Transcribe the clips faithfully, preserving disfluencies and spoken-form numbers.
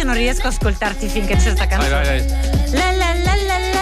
che non riesco a ascoltarti finché c'è sta canzone. Vai, vai, vai. La, la, la, la, la.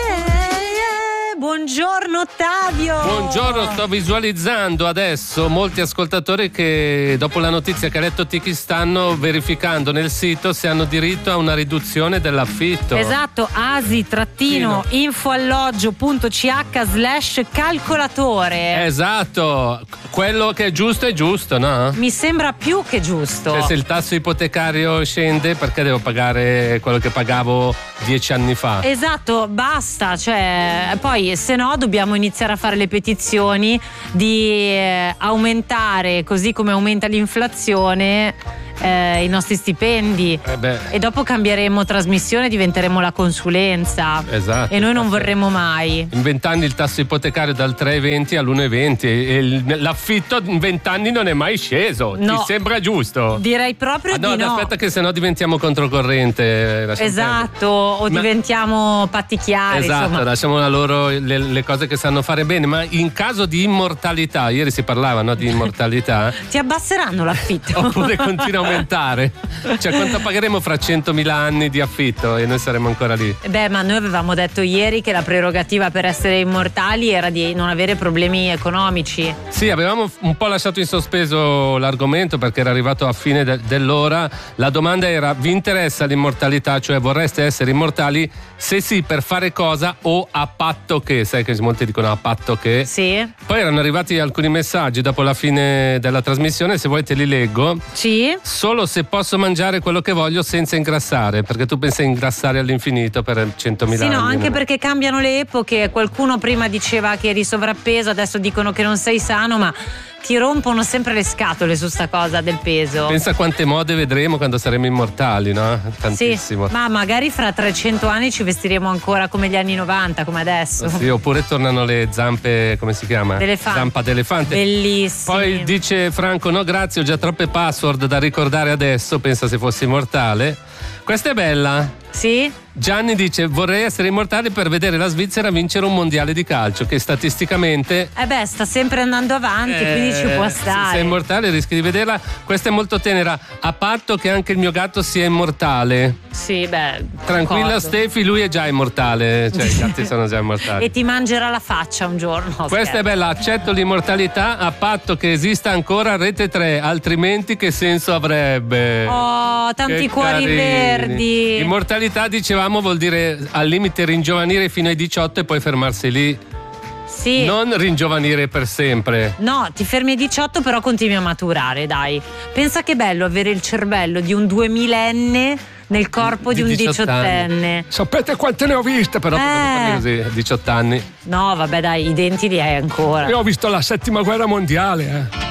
Buongiorno Ottavio. Buongiorno, sto visualizzando adesso molti ascoltatori che dopo la notizia che ha letto Tiki stanno verificando nel sito se hanno diritto a una riduzione dell'affitto. Esatto, asi trattino infoalloggio punto c h slash calcolatore. Esatto, quello che è giusto è giusto, no? Mi sembra più che giusto. Cioè, se il tasso ipotecario scende, perché devo pagare quello che pagavo dieci anni fa? Esatto, basta, cioè poi se no dobbiamo iniziare a fare le petizioni di eh, aumentare, così come aumenta l'inflazione, eh, i nostri stipendi, eh beh. e dopo cambieremo trasmissione, diventeremo la consulenza. Esatto, e noi non vorremmo mai. In vent'anni il tasso ipotecario dal tre virgola venti all'uno virgola venti e il, l'affitto in vent'anni non è mai sceso. No. Ti sembra giusto? Direi proprio ah, no, di no. Aspetta che sennò diventiamo controcorrente. Esatto, o Ma... diventiamo patti chiari. Esatto, insomma. lasciamo a loro le, le cose che sanno fare bene, ma in caso di immortalità, ieri si parlava, no, di immortalità. Ti abbasseranno l'affitto. Oppure continua a aumentare. Cioè, quanto pagheremo fra centomila anni di affitto e noi saremo ancora lì? Beh, ma noi avevamo detto ieri che la prerogativa per essere immortali era di non avere problemi economici. Sì, avevamo un po' lasciato in sospeso l'argomento perché era arrivato a fine de- dell'ora. La domanda era: vi interessa l'immortalità? Cioè, vorreste essere immortali? Se sì, per fare cosa o a patto che? Sai che molti dicono a patto che. Sì. Poi erano arrivati alcuni messaggi dopo la fine della trasmissione, se vuoi te li leggo. Sì. Solo se posso mangiare quello che voglio senza ingrassare, perché tu pensi a ingrassare all'infinito per centomila sì, anni. Sì, no, anche no? perché cambiano le epoche. Qualcuno prima diceva che eri sovrappeso, adesso dicono che non sei sano, ma ti rompono sempre le scatole su sta cosa del peso. Pensa quante mode vedremo quando saremo immortali, no? Tantissimo. Sì, ma magari fra trecento anni ci vestiremo ancora come gli anni novanta, come adesso. Sì, oppure tornano le zampe, come si chiama? D'elefante. Zampa d'elefante. Bellissimo. Poi dice Franco: no grazie, ho già troppe password da ricordare adesso, pensa se fossi immortale. Questa è bella. Sì? Gianni dice: vorrei essere immortale per vedere la Svizzera vincere un mondiale di calcio, che statisticamente eh beh sta sempre andando avanti, eh, quindi ci può stare. Se sei immortale rischi di vederla. Questa è molto tenera, a patto che anche il mio gatto sia immortale. Sì, beh, tranquilla d'accordo. Stefi, lui è già immortale, cioè i gatti sono già immortali. E ti mangerà la faccia un giorno. Questa scherzo. è bella: accetto l'immortalità a patto che esista ancora Rete tre, altrimenti che senso avrebbe? Oh, tanti che cuori carini. verdi. Immortalità, dicevamo, vuol dire al limite ringiovanire fino ai diciotto e poi fermarsi lì. Sì. Non ringiovanire per sempre. No, ti fermi ai diciotto però continui a maturare, dai. Pensa che bello avere il cervello di un duemilenne nel corpo di, di un diciottenne. Sapete quante ne ho viste però? Eh. Così, diciotto anni. No, vabbè dai, i denti li hai ancora. Io ho visto la settima guerra mondiale, eh.